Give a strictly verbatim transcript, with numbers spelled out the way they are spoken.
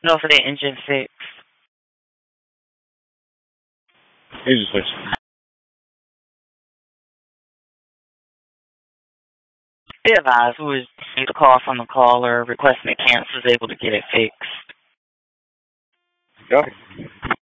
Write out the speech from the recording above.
No, for the engine fix. Engine fix. Be advised, we received a call from the caller requesting that cancel is able to get it fixed. Go.